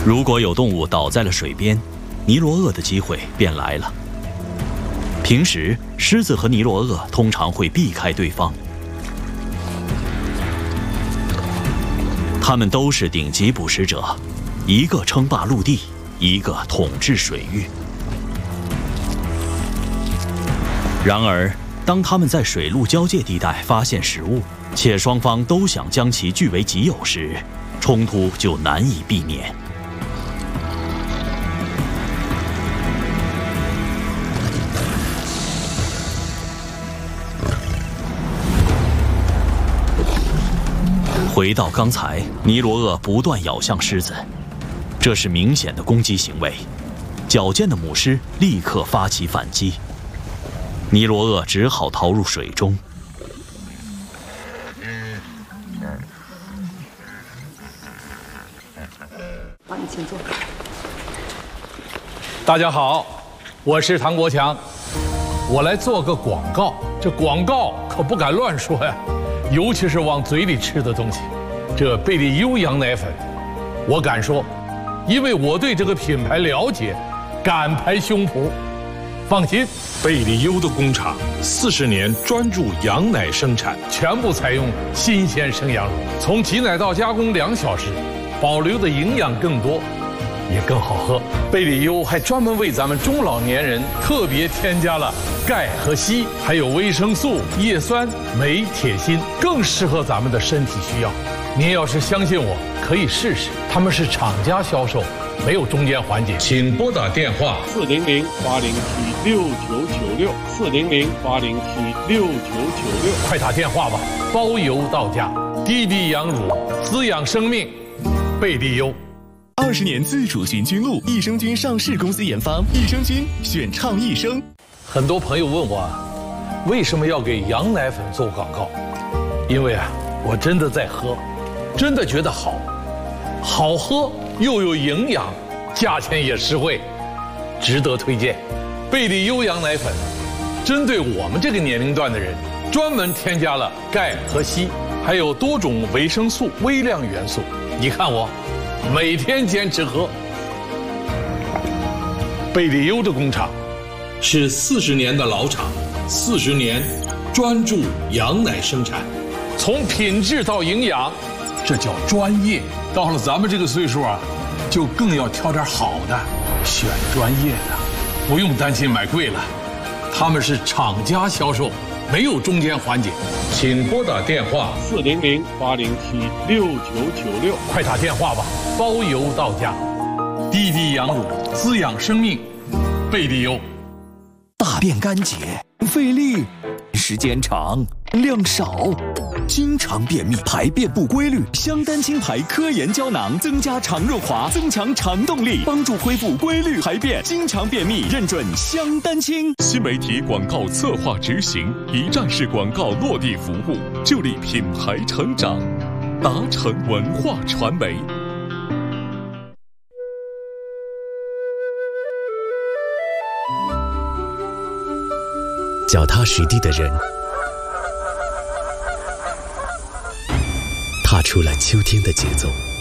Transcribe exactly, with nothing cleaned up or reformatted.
如果有动物倒在了水边，尼罗鳄的机会便来了。平时，狮子和尼罗鳄通常会避开对方。他们都是顶级捕食者，一个称霸陆地，一个统治水域。然而，当他们在水陆交界地带发现食物，且双方都想将其据为己有时，冲突就难以避免。回到刚才，尼罗鳄不断咬向狮子，这是明显的攻击行为。矫健的母狮立刻发起反击，尼罗鳄只好逃入水中。 好，你请坐。 大家好，我是唐国强，我来做个广告。这广告可不敢乱说呀。尤其是往嘴里吃的东西，这贝利优羊奶粉，我敢说，因为我对这个品牌了解，敢拍胸脯。放心， 贝利优的工厂四十年专注羊奶生产， 全部采用新鲜生羊乳，从挤奶到加工两小时，保留的营养更多，也更好喝。贝利优还专门为咱们中老年人特别添加了钙和硒，还有维生素、叶酸、镁、铁、锌，更适合咱们的身体需要。您要是相信我，可以试试。他们是厂家销售，没有中间环节。 请拨打电话四零零八零七六九九六四零零八零七六九九六， 快打电话吧，包邮到家。滴滴羊乳，滋养生命，贝利优。 二十年自主菌菌露，益生菌上市公司研发，益生菌选畅益生。 很多朋友问我，为什么要给羊奶粉做广告？因为啊，我真的在喝，真的觉得好，好喝又有营养，价钱也实惠，值得推荐。贝利优羊奶粉，针对我们这个年龄段的人，专门添加了钙和硒，还有多种维生素、微量元素。你看我，每天坚持喝。贝利优的工厂是四十年的老厂，四十年专注羊奶生产， 从品质到营养，这叫专业。到了咱们这个岁数啊，就更要挑点好的，选专业的，不用担心买贵了。他们是厂家销售，没有中间环节。 请拨打电话四零零八零七六九九六， 快打电话吧，包邮到家。滴滴羊乳，滋养生命，贝利优。 大便干结，费力，时间长，量少，经常便秘，排便不规律。香丹清排科研胶囊增加肠润滑，增强肠动力，帮助恢复规律排便。经常便秘认准香丹清。 新媒体广告策划执行，一站式广告落地服务，助力品牌成长。达成文化传媒。 脚踏实地的人，踏出了秋天的节奏。